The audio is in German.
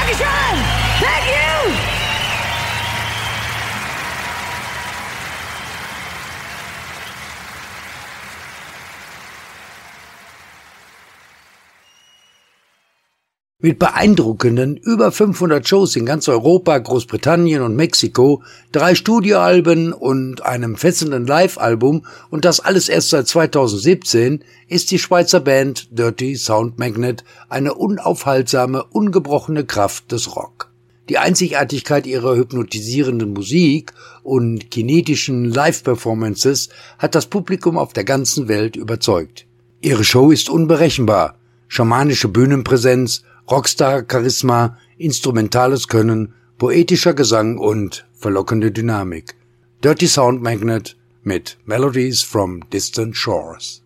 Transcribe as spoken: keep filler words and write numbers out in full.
Dankeschön! Thank you! Mit beeindruckenden über fünfhundert Shows in ganz Europa, Großbritannien und Mexiko, drei Studioalben und einem fesselnden Live-Album und das alles erst seit zweitausendsiebzehn, ist die Schweizer Band Dirty Sound Magnet eine unaufhaltsame, ungebrochene Kraft des Rock. Die Einzigartigkeit ihrer hypnotisierenden Musik und kinetischen Live-Performances hat das Publikum auf der ganzen Welt überzeugt. Ihre Show ist unberechenbar, schamanische Bühnenpräsenz, Rockstar-Charisma, instrumentales Können, poetischer Gesang und verlockende Dynamik. Dirty Sound Magnet mit Melodies from Distant Shores.